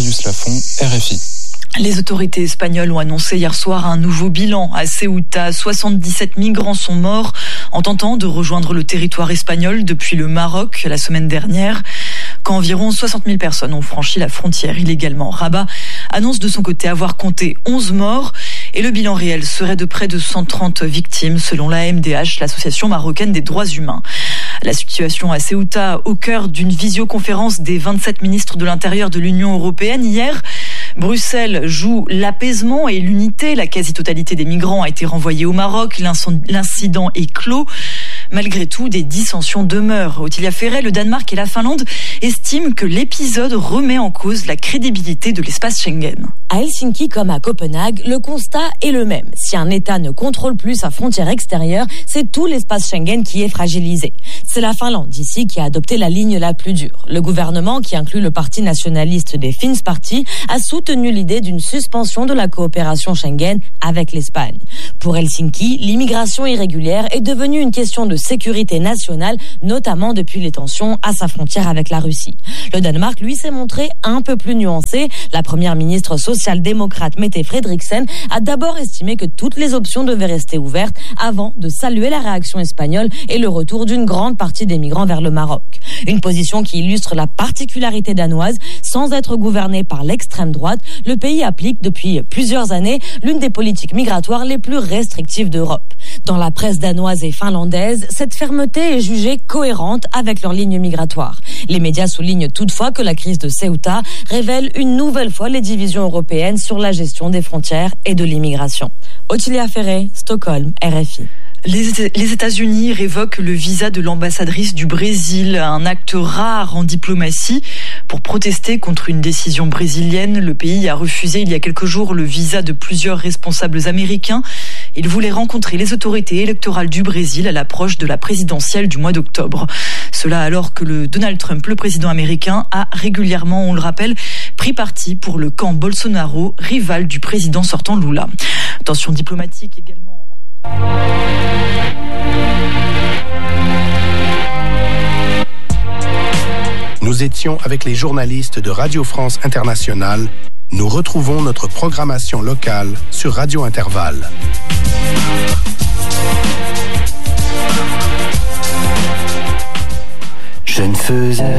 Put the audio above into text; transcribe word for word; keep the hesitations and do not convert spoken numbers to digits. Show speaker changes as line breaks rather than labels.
Marius Lafont, R F I.
Les autorités espagnoles ont annoncé hier soir un nouveau bilan à Ceuta. soixante-dix-sept migrants sont morts en tentant de rejoindre le territoire espagnol depuis le Maroc la semaine dernière, quand environ soixante mille personnes ont franchi la frontière illégalement. Rabat annonce de son côté avoir compté onze morts et le bilan réel serait de près de cent trente victimes selon l'A M D H, l'association marocaine des droits humains. La situation à Ceuta, au cœur d'une visioconférence des vingt-sept ministres de l'Intérieur de l'Union européenne hier. Bruxelles joue l'apaisement et l'unité. La quasi-totalité des migrants a été renvoyée au Maroc. L'incident est clos. Malgré tout, des dissensions demeurent. Ottilia Ferret, le Danemark et la Finlande estiment que l'épisode remet en cause la crédibilité de l'espace Schengen.
À Helsinki comme à Copenhague, le constat est le même. Si un État ne contrôle plus sa frontière extérieure, c'est tout l'espace Schengen qui est fragilisé. C'est la Finlande ici qui a adopté la ligne la plus dure. Le gouvernement, qui inclut le parti nationaliste des Finns Party, a soutenu l'idée d'une suspension de la coopération Schengen avec l'Espagne. Pour Helsinki, l'immigration irrégulière est devenue une question de sécurité nationale, notamment depuis les tensions à sa frontière avec la Russie. Le Danemark, lui, s'est montré un peu plus nuancé. La première ministre social-démocrate Mette Frederiksen a d'abord estimé que toutes les options devaient rester ouvertes avant de saluer la réaction espagnole et le retour d'une grande partie des migrants vers le Maroc. Une position qui illustre la particularité danoise. Sans être gouverné par l'extrême droite, le pays applique depuis plusieurs années l'une des politiques migratoires les plus restrictives d'Europe. Dans la presse danoise et finlandaise, cette fermeté est jugée cohérente avec leur ligne migratoire. Les médias soulignent toutefois que la crise de Ceuta révèle une nouvelle fois les divisions européennes sur la gestion des frontières et de l'immigration. Ottilia Ferret, Stockholm, R F I.
Les États-Unis révoquent le visa de l'ambassadrice du Brésil, un acte rare en diplomatie. Pour protester contre une décision brésilienne, le pays a refusé il y a quelques jours le visa de plusieurs responsables américains. Il voulait rencontrer les autorités électorales du Brésil à l'approche de la présidentielle du mois d'octobre. Cela alors que le Donald Trump, le président américain, a régulièrement, on le rappelle, pris parti pour le camp Bolsonaro, rival du président sortant Lula. Tension diplomatique également.
Nous étions avec les journalistes de Radio France Internationale. Nous retrouvons notre programmation locale sur Radio Intervalle.
Je ne faisais